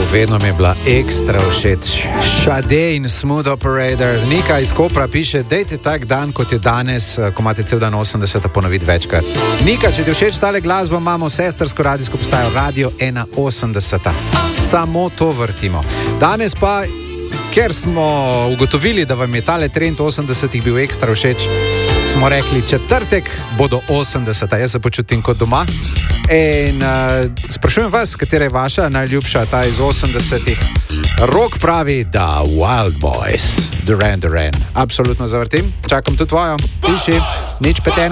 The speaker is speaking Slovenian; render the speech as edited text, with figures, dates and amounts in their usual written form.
vedno mi je bila ekstra všeč. Sade in Smooth Operator. Nika iz Kopra piše, dejte tak dan, kot je danes, ko imate cel dan 80, ponoviti večkrat. Nika, če ti všeč tale glasbo, imamo sestrsko radijsko postajo Radio 81. Samo to vrtimo. Danes pa, ker smo ugotovili, da vam je tale trend 80 bil ekstra všeč, smo rekli, četrtek bodo 80. Jaz se počutim kot doma. In sprašujem vas, katera je vaša najljubša, ta iz 80. Rok pravi, da Wild Boys, Duran Duran. Absolutno zavrtim. Čakam tudi tvojo. Piši, nič 5.